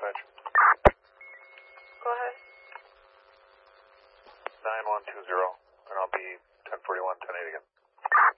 dispatch. Go ahead. 9120, and I'll be 1041, 1080 again.